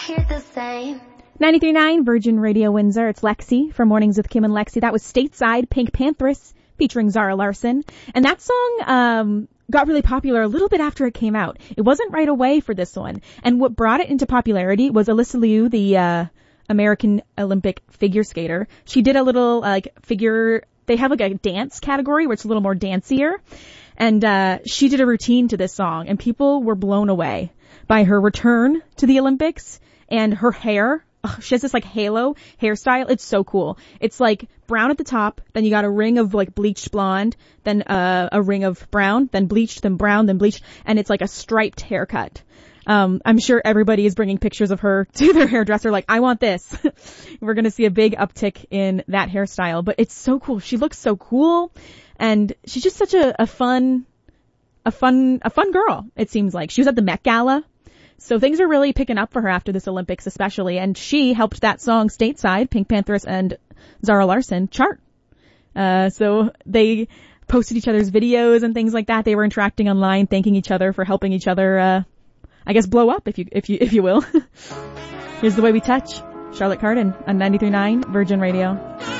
hear the same. 93.9 Virgin Radio Windsor. It's Lexi from Mornings with Kim and Lexi. That was Stateside, Pink Panthers, featuring Zara Larsson. And that song got really popular a little bit after it came out. It wasn't right away for this one. And what brought it into popularity was Alyssa Liu, the American Olympic figure skater. She did a little figure. They have a dance category where it's a little more dancier. And she did a routine to this song, and people were blown away by her return to the Olympics and her hair. Oh, she has this halo hairstyle. It's so cool. It's brown at the top, then you got a ring of bleached blonde, then a ring of brown, then bleached, then brown, then bleached, and it's a striped haircut. I'm sure everybody is bringing pictures of her to their hairdresser I want this. We're going to see a big uptick in that hairstyle, but it's so cool. She looks so cool, and she's just such a fun girl, it seems like. She was at the Met Gala. So things are really picking up for her after this Olympics especially, and she helped that song Stateside, Pink Panthers and Zara Larsson, chart. So they posted each other's videos and things like that. They were interacting online, thanking each other for helping each other, blow up, if you will. Here's The Way We Touch, Charlotte Cardin on 93.9 Virgin Radio.